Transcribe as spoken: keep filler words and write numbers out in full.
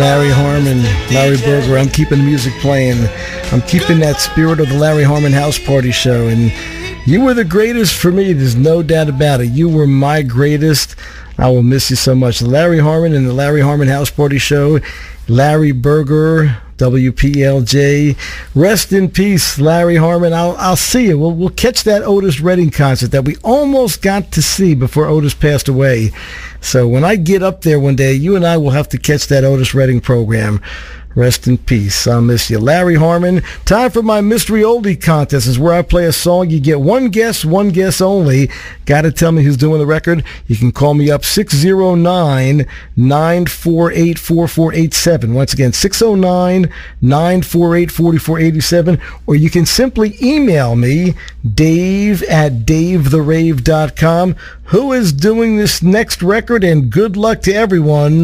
Larry Harmon, Larry Berger. I'm keeping the music playing. I'm keeping that spirit of the Larry Harmon House Party Show. And you were the greatest for me. There's no doubt about it. You were my greatest. I will miss you so much. Larry Harmon and the Larry Harmon House Party Show. Larry Berger, W P L J. Rest in peace, Larry Harmon. I'll I'll see you. We'll we'll catch that Otis Redding concert that we almost got to see before Otis passed away. So when I get up there one day, you and I will have to catch that Otis Redding program. Rest in peace. I'll miss you. Larry Harmon. Time for my Mystery Oldie contest. Is where I play a song. You get one guess, one guess only. Got to tell me who's doing the record. You can call me up six oh nine, nine four eight, four four eight seven. Once again, six oh nine, nine four eight, four four eight seven. Or you can simply email me, dave at dave the rave dot com. Who is doing this next record? And good luck to everyone.